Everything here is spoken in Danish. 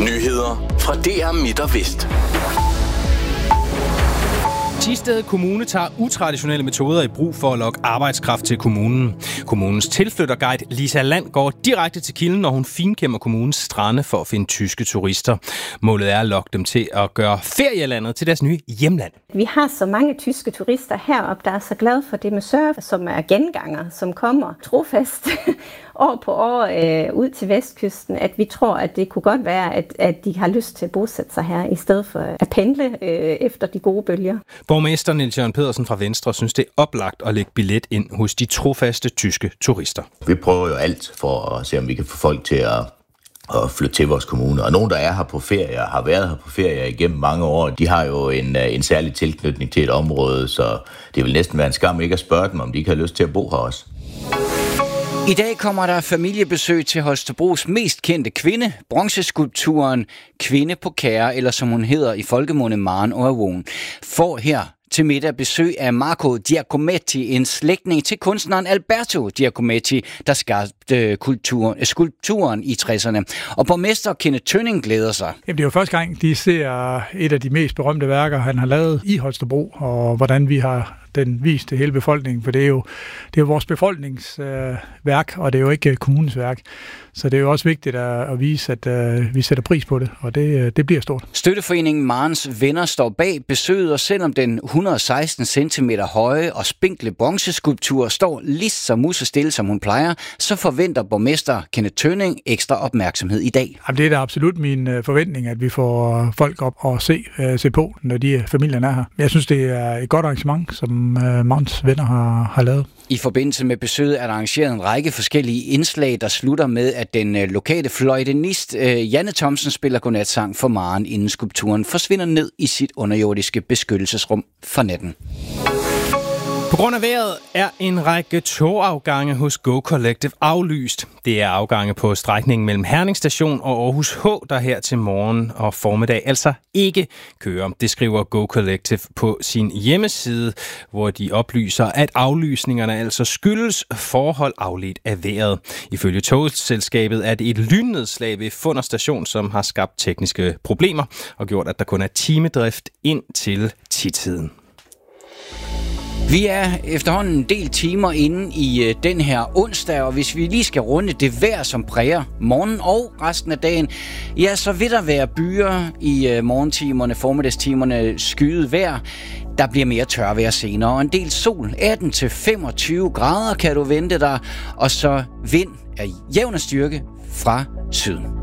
Nyheder fra DR Midt og Vest. Thisted Kommune tager utraditionelle metoder i brug for at lokke arbejdskraft til kommunen. Kommunens tilflytterguide Lisa Land går direkte til kilden, når hun finkæmmer kommunens strande for at finde tyske turister. Målet er at lokke dem til at gøre ferielandet til deres nye hjemland. Vi har så mange tyske turister heroppe, der er så glade for det med surf, som er genganger, som kommer trofast år på år ud til vestkysten, at vi tror, at det kunne godt være, at de har lyst til at bosætte sig her, i stedet for at pendle efter de gode bølger. Borgmester Niels Jørgen Pedersen fra Venstre synes, det er oplagt at lægge billet ind hos de trofaste tyske turister. Vi prøver jo alt for at se, om vi kan få folk til at flytte til vores kommune. Og nogen, der er her på ferie og har været her på ferie igennem mange år, de har jo en særlig tilknytning til et område, så det vil næsten være en skam ikke at spørge dem, om de ikke har lyst til at bo her også. I dag kommer der familiebesøg til Holstebros mest kendte kvinde, bronzeskulpturen Kvinde på Kære, eller som hun hedder i folkemunde Maren Orvon, får her til middag besøg af Marco Giacometti, en slægtning til kunstneren Alberto Giacometti, der skabte skulpturen i 60'erne. Og borgmester Kenneth Tønning glæder sig. Jamen, det er jo første gang, de ser et af de mest berømte værker, han har lavet i Holstebro, og hvordan vi har den vist til hele befolkningen, for det er jo vores befolkningsværk, og det er jo ikke kommunens værk. Så det er jo også vigtigt at vise, at vi sætter pris på det, og det bliver stort. Støtteforeningen Marens Venner står bag besøget, og selvom den 116 cm høje og spinkle bronzeskulptur står lige så musestille, som hun plejer, så forventer borgmester Kenneth Tønning ekstra opmærksomhed i dag. Jamen, det er da absolut min forventning, at vi får folk op og se på, når familien er her. Jeg synes, det er et godt arrangement, som Marens Venner har lavet. I forbindelse med besøget er der arrangeret en række forskellige indslag, der slutter med, at den lokale fløjtenist Janne Thomsen spiller godnatsang for Maren, inden skulpturen forsvinder ned i sit underjordiske beskyttelsesrum for natten. På grund af vejret er en række togafgange hos Go Collective aflyst. Det er afgange på strækningen mellem Herning Station og Aarhus H, der her til morgen og formiddag altså ikke kører. Det skriver Go Collective på sin hjemmeside, hvor de oplyser, at aflysningerne altså skyldes forhold afledt af vejret. Ifølge togselskabet er det et lynnedslag ved Funder Station, som har skabt tekniske problemer og gjort, at der kun er timedrift ind til titiden. Vi er efterhånden en del timer inde i den her onsdag, og hvis vi lige skal runde det vejr, som præger morgen og resten af dagen, ja, så vil der være byer i morgentimerne, formiddagstimerne, skyet vejr. Der bliver mere tørvejr senere, og en del sol. 18-25 grader kan du vente dig, og så vind af jævn styrke fra syden.